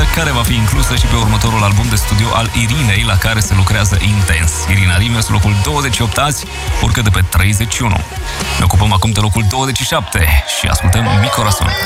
care va fi inclusă și pe următorul album de studio al Irinei, la care se lucrează intens. Irina Rimes, locul 28 azi, urcă de pe 31. Ne ocupăm acum de locul 27 și ascultăm Mi Corazon.